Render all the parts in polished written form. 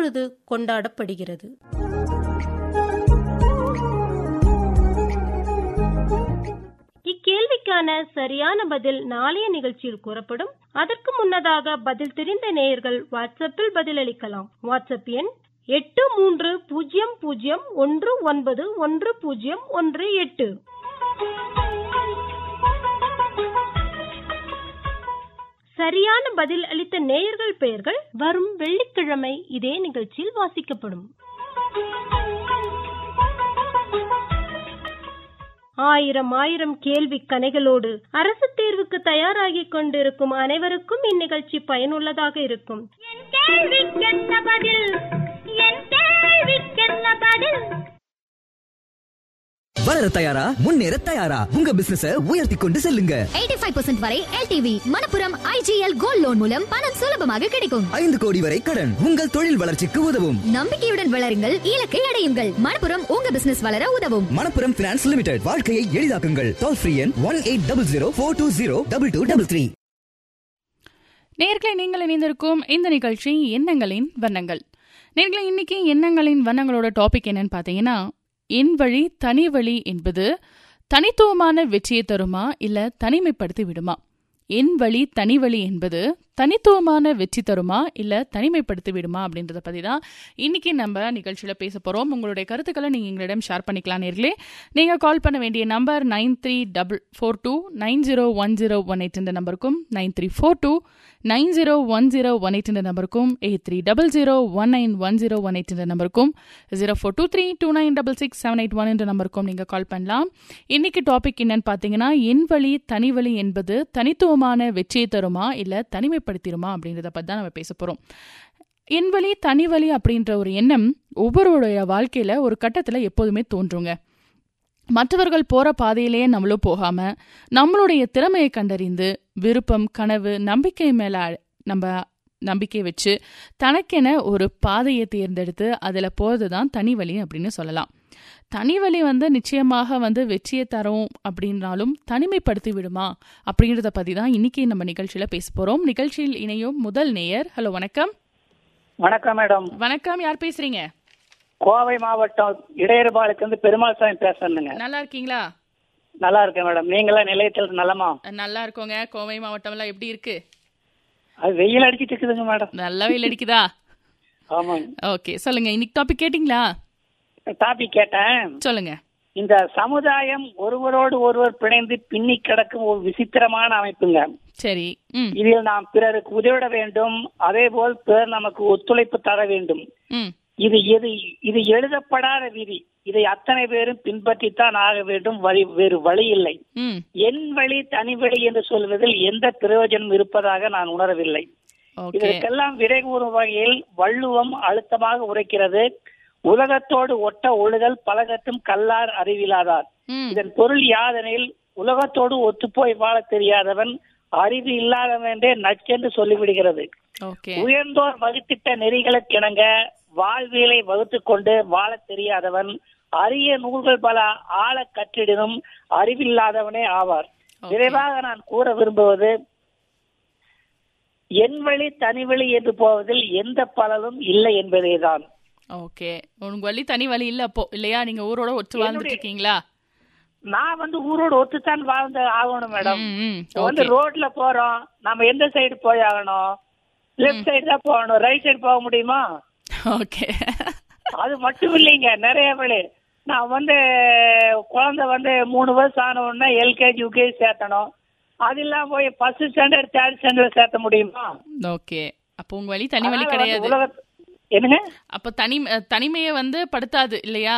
இப்பொழுது கொண்டாடப்படுகிறது. இக்கேள்விக்கான சரியான பதில் நாளைய நிகழ்ச்சியில் கூறப்படும். அதற்கு முன்னதாக பதில் தெரிந்த நேயர்கள் வாட்ஸ்அப்பில் பதிலளிக்கலாம். வாட்ஸ்அப் எண் 8300191018. சரியான பதில் அளித்த நேயர்கள் பெயர்கள் வரும் வெள்ளிக்கிழமை இதே நிகழ்ச்சியில் வாசிக்கப்படும். ஆயிரம் கேள்வி கணைகளோடு அரசு தேர்வுக்கு தயாராகி கொண்டிருக்கும் அனைவருக்கும் இந்நிகழ்ச்சி பயனுள்ளதாக இருக்கும். வளர தயாரா, முன்னேற தயாரா, உங்க பிசினஸ உயர்த்தி கொண்டு செல்லுங்க. 85% வரை LTV Manappuram IGL gold loan மூலம் பணம் சுலபமாக கிடைக்கும். 5 கோடி வரை கடன் உங்கள் தொழில் வளர்ச்சிக்கு உதவும். நம்பிக்கையுடன் வளருங்கள், இலக்கை அடையுங்கள். மணப்புரம் உங்க பிசினஸ் வளர உதவும். மணப்புரம் பினான்ஸ் லிமிடெட், வாழ்க்கையை எளிதாக்குங்கள். டோல் ஃப்ரீ எண் 180042202233. நேயர்களே, நீங்கள் இணைந்திருக்கும் இந்த நிகழ்ச்சி எண்ணங்களின் வண்ணங்கள். நேயர்களே, இன்னைக்கு எண்ணங்களின் வண்ணங்களோட டாபிக் என்னன்னு பாத்தீங்கன்னா, என் வழி தனி வழி என்பது தனித்துவமான வெற்றியை தருமா இல்ல தனிமைப்படுத்தி விடுமா? என் வழி தனி வழி என்பது தனித்துவமான வெற்றி தருமா இல்ல தனிமைப்படுத்தி விடுமா அப்படின்றத பத்தி தான் இன்னைக்கு நம்ம நிகழ்ச்சியில பேச போறோம். உங்களுடைய கருத்துக்களை நீங்க எங்களிடம் ஷேர் பண்ணிக்கலாம். நேர்களே, நீங்க கால் பண்ண வேண்டிய நம்பர் 9342901018 என்ற நம்பருக்கும் 9342901018 என்ற நம்பருக்கும் 8300191018 என்ற நம்பருக்கும் 0423296678 என்ற நம்பருக்கும் நீங்க கால் பண்ணலாம். இன்னைக்கு டாபிக் என்னன்னு பாத்தீங்கன்னா, என் வழி தனி வழி என்பது தனித்துவமான வெற்றியை தருமா இல்ல தனிமைப்படுத்திடுமா அப்படின்றத பத்தி தான் நம்ம பேச போறோம். என் வழி தனி வழி அப்படின்ற ஒரு எண்ணம் ஒவ்வொருடைய வாழ்க்கையில ஒரு கட்டத்துல எப்போதுமே தோன்றுங்க. மற்றவர்கள் போற பாதையிலேயே நம்மளும் போகாம நம்மளுடைய திறமையை கண்டறிந்து விருப்பம், கனவு, நம்பிக்கை மேல நம்ம நம்பிக்கை வச்சு தனக்கென ஒரு பாதையை தேர்ந்தெடுத்து அதுல போறதுதான் தனி வழி அப்படின்னு சொல்லலாம். தனி வழி நிச்சயமாக வெற்றியை தரும் அப்படின்னாலும் தனிமைப்படுத்தி விடுமா அப்படின்றத பத்தி தான் இன்னைக்கு நம்ம நிகழ்ச்சியில பேச போறோம். நிகழ்ச்சியில் இணையும் முதல் நேயர். ஹலோ, வணக்கம். வணக்கம் மேடம். வணக்கம், யார் பேசுறீங்க? கோவை மாவட்டம் இடையர்பாளையத்துல பெருமாள் சாமி பேசுறேங்க. நல்லா இருக்கீங்களா? நல்லா இருக்கேன் மேடம். நீங்களா நிலையத்தில் நலமா? நல்லா இருக்கோங்க. கோவை மாவட்டம் எல்லாம் எப்படி இருக்கு? அது வெயில் அடிச்சிட்டு இருக்குதுங்க மேடம். நல்லா வெயில் அடிக்குதா? ஆமாங்க. ஓகே, சொல்லுங்க. இன்னைக்கு டாபிக் கேட்டீங்களா? டாபிக் கேட்டேன். சொல்லுங்க. இந்த சமுதாயம் ஒருவரோடு ஒருவர் பிணைந்து பின்னி கிடக்கும் ஒரு விசித்திரமான அமைப்புங்க. சரி. இதில் நாம் பிறருக்கு உதவிட வேண்டும், அதே போல் பிறர் நமக்கு ஒத்துழைப்பு தர வேண்டும். இது எழுதப்படாத விதி. இதை அத்தனை பேரும் பின்பற்றித்தான் ஆக வேண்டும், வேறு வழி இல்லை. என் வழி தனி வழி என்று சொல்வதில் எந்த பிரயோஜனம் இருப்பதாக நான் உணரவில்லை. இதற்கெல்லாம் விடை கூறும் வகையில் வள்ளுவம் அழுத்தமாக உரைக்கிறது. உலகத்தோடு ஒட்ட ஒழுகல் பலகத்தும் கல்லார் அறிவிலாதார். இதன் பொருள் யாதெனில், உலகத்தோடு ஒத்துப்போய் வாழ தெரியாதவன் அறிவு இல்லாதவன் என்றே நச்சென்று சொல்லிவிடுகிறது. உயர்ந்தோர் வகுத்திட்ட நெறிகளுக்கு இணங்க வாழ்வியலை வகுத்து கொண்டு வாழ தெரியாதவன் அரிய நூல்கள் பல ஆழ கற்றிடனும் அறிவில்லாதவனே ஆவார். விரைவாக நான் கூற விரும்புவது, என் வழி தனி வழி என்று போவதில் எந்த பலனும் இல்லை என்பதேதான். ஓகே, உங்க வழி தனி வழி இல்ல அப்போ இல்லையா? நீங்க ஊரோட ஒத்து வாழ்ந்துட்டு இருக்கீங்களா? நான் ஊரோட ஒத்துத்தான் வாழ்ந்து ஆகணும் மேடம். ரோட்ல போறோம், நம்ம எந்த சைடு போய் ஆகணும்? லெப்ட் சைடு தான் போகணும், ரைட் சைடு போக முடியுமா? ஓகே, அது மட்டும் இல்லைங்க, நிறைய வழி. நான் குழந்தை 3 வருஷம் ஆன உடனே LKG UKG சேர்த்தணும். அது இல்லாம போய் ஃபர்ஸ்ட் ஸ்டாண்டர்ட் தேர்ட் ஸ்டாண்டர்ட் சேர்த்த முடியுமா? ஓகே, அப்போ உங்க வழி தனி வழி கிடையாது. என்னங்க? அப்ப தனிமையை படுத்தாது இல்லையா?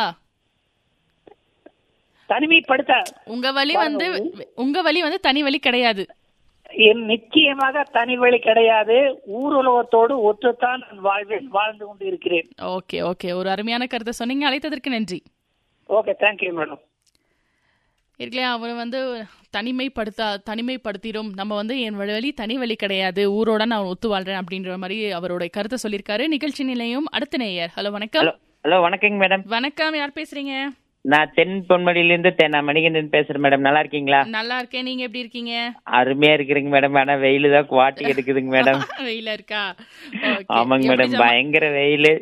தனிமைப்படுத்த உங்க வழி தனி வழி கிடையாது. நிச்சயமாக தனி வழி கிடையாது. ஊர் உலகத்தோடு ஒத்துத்தான் நான் வாழ்ந்து கொண்டு இருக்கிறேன். ஓகே ஓகே, ஒரு அருமையான கருத்தை சொன்னீங்க. அழைத்ததற்கு நன்றி. Okay, thank you madam. இருக்கலையா, அவர் தனிமைப்படுத்திடும், நம்ம என் வழி தனி வழி கிடையாது, ஊரோட நான் ஒத்து வாழ்றேன் அப்படின்ற மாதிரி அவரோட கருத்தை சொல்லியிருக்காரு. நிகழ்ச்சி நிலையம் அடுத்த நேயர். ஹலோ, வணக்கம். ஹலோ, வணக்கங்க மேடம். வணக்கம், யார் பேசுறீங்க? நான் தென் பொன்மடியிலிருந்து மணிகண்டன் பேசுறேன் மேடம். நல்லா இருக்கீங்களா? நல்லா இருக்கேன், நீங்க எப்படி இருக்கீங்க? அருமையா இருக்கிறீங்க மேடம். ஆனா வெயிலு தான் குவாட்டி எடுக்குதுங்க மேடம். வெயில இருக்கா? ஆமாங்க மேடம், பயங்கர வெயிலு.